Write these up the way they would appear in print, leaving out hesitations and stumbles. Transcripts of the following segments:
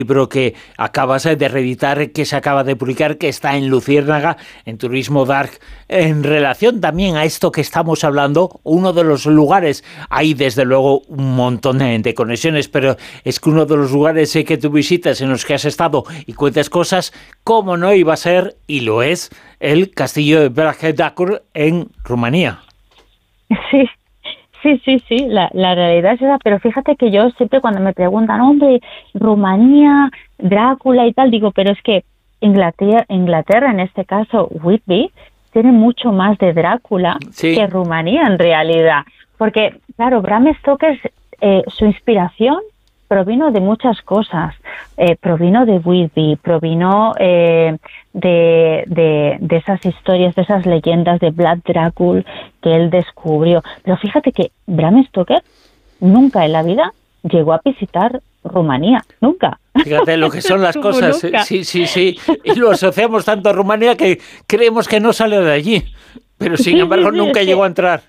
libro que acabas de reeditar, que se acaba de publicar, que está en Luciérnaga, en Turismo Dark, en relación también a esto que estamos hablando, uno de los lugares, hay desde luego un montón de conexiones, pero es que uno de los lugares que tú visitas, en los que has estado y cuentas cosas, ¿cómo no iba a ser, y lo es, el castillo de Brage-Dacul en Rumanía? Sí. Sí, la realidad es esa, pero fíjate que yo siempre cuando me preguntan, hombre, Rumanía, Drácula y tal, digo, pero es que Inglaterra, en este caso Whitby, tiene mucho más de Drácula que Rumanía en realidad, porque claro, Bram Stoker, su inspiración provino de muchas cosas, provino de Whitby, provino de esas historias, de esas leyendas de Vlad Dracul que él descubrió. Pero fíjate que Bram Stoker nunca en la vida llegó a visitar Rumanía, nunca. Fíjate lo que son las cosas, sí, y lo asociamos tanto a Rumanía que creemos que no sale de allí, pero sin embargo nunca llegó a entrar.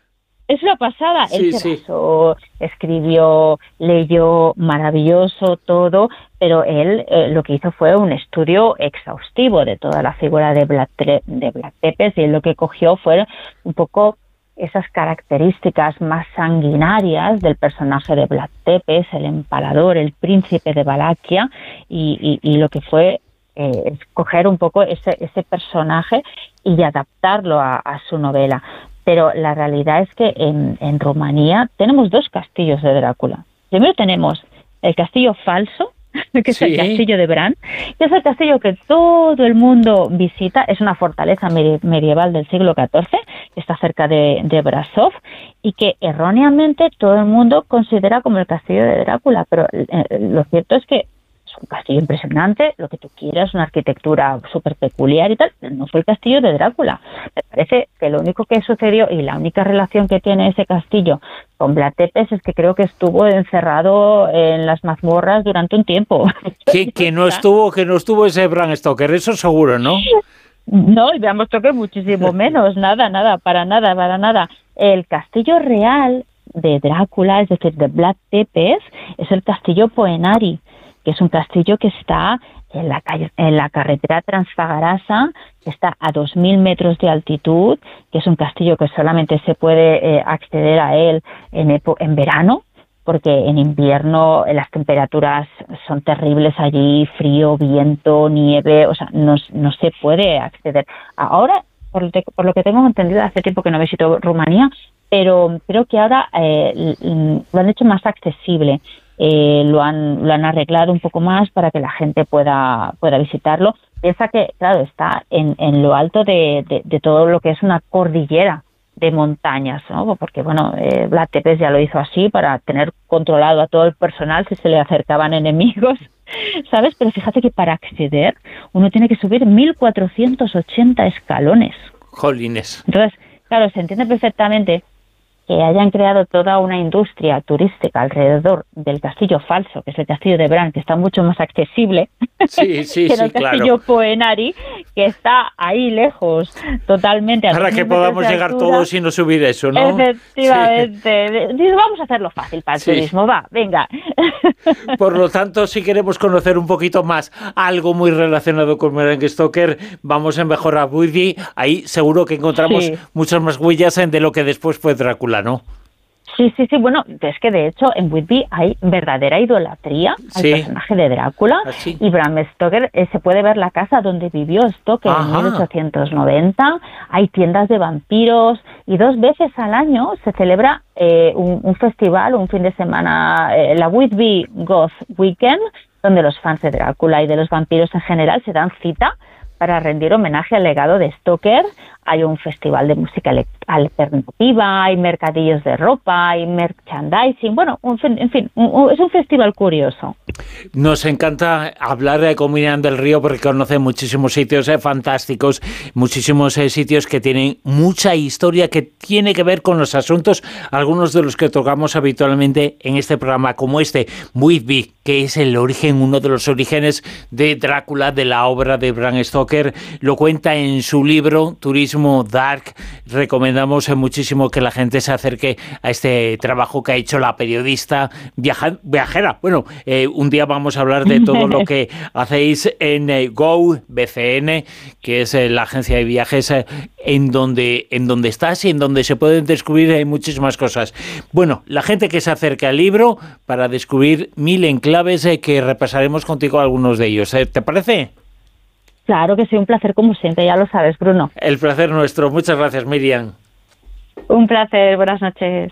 Es una pasada. Él se basó, escribió, leyó, maravilloso todo, pero él lo que hizo fue un estudio exhaustivo de toda la figura de Vlad Tepes, y él lo que cogió fue un poco esas características más sanguinarias del personaje de Vlad Tepes, el empalador, el príncipe de Valaquia, y lo que fue coger un poco ese personaje y adaptarlo a su novela. Pero la realidad es que en Rumanía tenemos dos castillos de Drácula. Primero tenemos el castillo falso, que es el castillo de Bran, que es el castillo que todo el mundo visita. Es una fortaleza medieval del siglo XIV, que está cerca de Brasov, y que erróneamente todo el mundo considera como el castillo de Drácula. Pero lo cierto es que es un castillo impresionante, lo que tú quieras, una arquitectura súper peculiar y tal, pero no fue el castillo de Drácula. Me parece que lo único que sucedió y la única relación que tiene ese castillo con Vlad Tepes es que creo que estuvo encerrado en las mazmorras durante un tiempo. Que no estuvo ese Bram Stoker, eso seguro, ¿no? No, y Bram Stoker muchísimo menos, nada, para nada. El castillo real de Drácula, es decir, de Vlad Tepes, es el castillo Poenari, que es un castillo que está en la carretera Transfagarasa, que está a 2.000 metros de altitud, que es un castillo que solamente se puede acceder a él en verano, porque en invierno las temperaturas son terribles allí, frío, viento, nieve, o sea, no se puede acceder. Ahora, por lo que tengo entendido, hace tiempo que no visito Rumanía, pero creo que ahora lo han hecho más accesible. Lo han arreglado un poco más para que la gente pueda visitarlo. Piensa que, claro, está en lo alto de todo lo que es una cordillera de montañas, ¿no? Porque, bueno, Vlad Tepes ya lo hizo así para tener controlado a todo el personal si se le acercaban enemigos, ¿sabes? Pero fíjate que para acceder uno tiene que subir 1.480 escalones. Jolines. Entonces, claro, se entiende perfectamente que hayan creado toda una industria turística alrededor del castillo falso, que es el castillo de Bran, que está mucho más accesible que el castillo Poenari, que está ahí lejos, totalmente. Para que podamos llegar todos y no subir eso, ¿no? Efectivamente. Dice, vamos a hacerlo fácil para el turismo, venga. Por lo tanto, si queremos conocer un poquito más algo muy relacionado con Bram Stoker, vamos a mejor a Whitby. Ahí seguro que encontramos muchas más huellas de lo que después fue Drácula, ¿no? Sí, bueno, es que de hecho en Whitby hay verdadera idolatría al personaje de Drácula, y Bram Stoker, se puede ver la casa donde vivió Stoker en 1890, hay tiendas de vampiros, y 2 veces al año se celebra un festival, un fin de semana, la Whitby Goth Weekend, donde los fans de Drácula y de los vampiros en general se dan cita para rendir homenaje al legado de Stoker. Hay un festival de música alternativa, hay mercadillos de ropa, hay merchandising, bueno, en fin, es un festival curioso. Nos encanta hablar con Miriam del Río porque conoce muchísimos sitios fantásticos, muchísimos sitios que tienen mucha historia que tiene que ver con los asuntos, algunos de los que tocamos habitualmente en este programa, como Whitby, que es el origen, uno de los orígenes de Drácula, de la obra de Bram Stoker. Zucker lo cuenta en su libro Turismo Dark. Recomendamos muchísimo que la gente se acerque a este trabajo que ha hecho la periodista viajera. Bueno, un día vamos a hablar de todo lo que hacéis en Go BCN, que es la agencia de viajes en donde estás y en donde se pueden descubrir muchísimas cosas. Bueno, la gente que se acerque al libro para descubrir 1000 enclaves que repasaremos contigo algunos de ellos. ¿Te parece? Claro que sí, un placer como siempre, ya lo sabes, Bruno. El placer nuestro. Muchas gracias, Miriam. Un placer, buenas noches.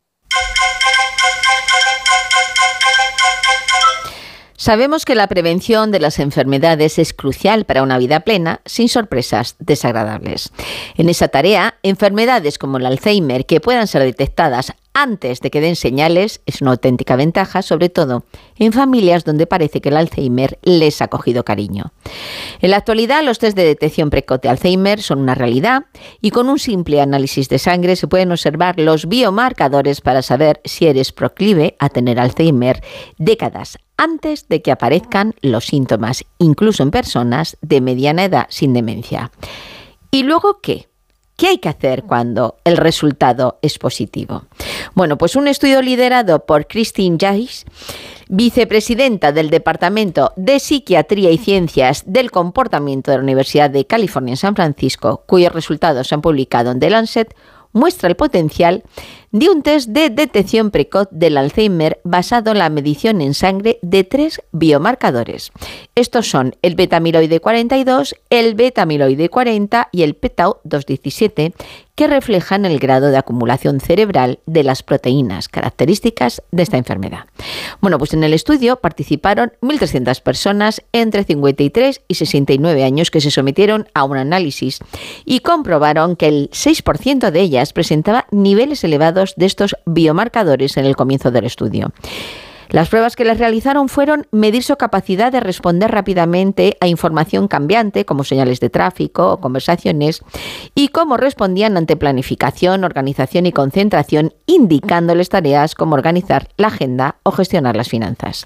Sabemos que la prevención de las enfermedades es crucial para una vida plena, sin sorpresas desagradables. En esa tarea, enfermedades como el Alzheimer, que puedan ser detectadas antes de que den señales, es una auténtica ventaja, sobre todo en familias donde parece que el Alzheimer les ha cogido cariño. En la actualidad, los test de detección precoz de Alzheimer son una realidad y con un simple análisis de sangre se pueden observar los biomarcadores para saber si eres proclive a tener Alzheimer décadas antes de que aparezcan los síntomas, incluso en personas de mediana edad sin demencia. ¿Y luego qué? ¿Qué hay que hacer cuando el resultado es positivo? Bueno, pues un estudio liderado por Christine Jais, vicepresidenta del Departamento de Psiquiatría y Ciencias del Comportamiento de la Universidad de California en San Francisco, cuyos resultados se han publicado en The Lancet, muestra el potencial de un test de detección precoz del Alzheimer basado en la medición en sangre de 3 biomarcadores. Estos son el beta-amiloide 42, el beta-amiloide 40 y el p-tau 217, que reflejan el grado de acumulación cerebral de las proteínas características de esta enfermedad. Bueno, pues en el estudio participaron 1.300 personas entre 53 y 69 años que se sometieron a un análisis y comprobaron que el 6% de ellas presentaba niveles elevados de estos biomarcadores en el comienzo del estudio. Las pruebas que les realizaron fueron medir su capacidad de responder rápidamente a información cambiante, como señales de tráfico o conversaciones, y cómo respondían ante planificación, organización y concentración, indicándoles tareas como organizar la agenda o gestionar las finanzas.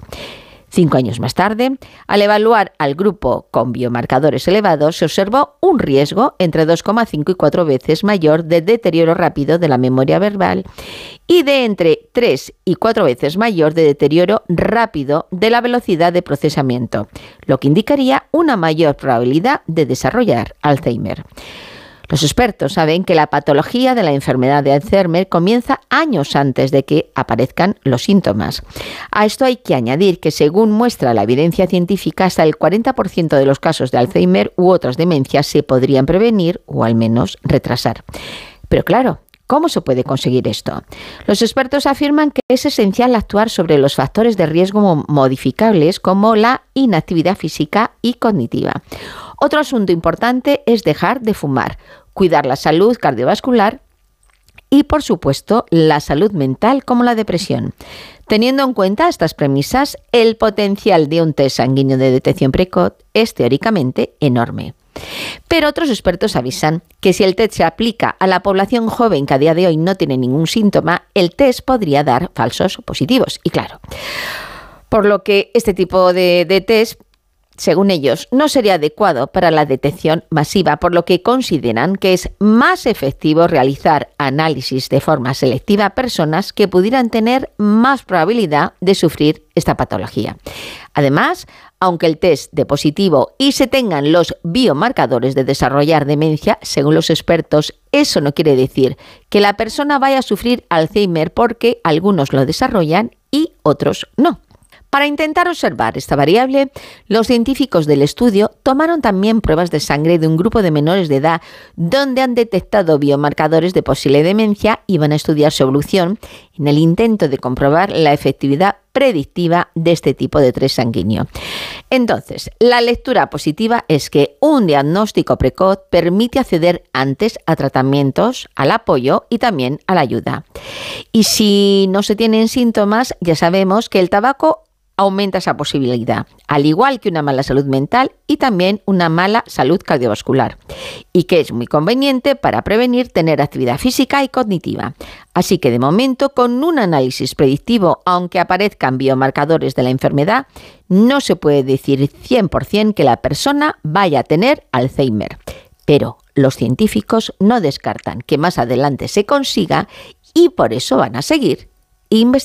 5 años más tarde, al evaluar al grupo con biomarcadores elevados, se observó un riesgo entre 2,5 y 4 veces mayor de deterioro rápido de la memoria verbal y de entre 3 y 4 veces mayor de deterioro rápido de la velocidad de procesamiento, lo que indicaría una mayor probabilidad de desarrollar Alzheimer. Los expertos saben que la patología de la enfermedad de Alzheimer comienza años antes de que aparezcan los síntomas. A esto hay que añadir que, según muestra la evidencia científica, hasta el 40% de los casos de Alzheimer u otras demencias se podrían prevenir o al menos retrasar. Pero claro, ¿cómo se puede conseguir esto? Los expertos afirman que es esencial actuar sobre los factores de riesgo modificables como la inactividad física y cognitiva. Otro asunto importante es dejar de fumar, cuidar la salud cardiovascular y, por supuesto, la salud mental como la depresión. Teniendo en cuenta estas premisas, el potencial de un test sanguíneo de detección precoz es teóricamente enorme. Pero otros expertos avisan que si el test se aplica a la población joven que a día de hoy no tiene ningún síntoma, el test podría dar falsos positivos. Y claro, por lo que este tipo de test, según ellos, no sería adecuado para la detección masiva, por lo que consideran que es más efectivo realizar análisis de forma selectiva a personas que pudieran tener más probabilidad de sufrir esta patología. Además, aunque el test dé positivo y se tengan los biomarcadores de desarrollar demencia, según los expertos, eso no quiere decir que la persona vaya a sufrir Alzheimer, porque algunos lo desarrollan y otros no. Para intentar observar esta variable, los científicos del estudio tomaron también pruebas de sangre de un grupo de menores de edad donde han detectado biomarcadores de posible demencia y van a estudiar su evolución en el intento de comprobar la efectividad predictiva de este tipo de test sanguíneo. Entonces, la lectura positiva es que un diagnóstico precoz permite acceder antes a tratamientos, al apoyo y también a la ayuda. Y si no se tienen síntomas, ya sabemos que el tabaco aumenta esa posibilidad, al igual que una mala salud mental y también una mala salud cardiovascular, y que es muy conveniente para prevenir tener actividad física y cognitiva. Así que de momento, con un análisis predictivo, aunque aparezcan biomarcadores de la enfermedad, no se puede decir 100% que la persona vaya a tener Alzheimer. Pero los científicos no descartan que más adelante se consiga y por eso van a seguir investigando.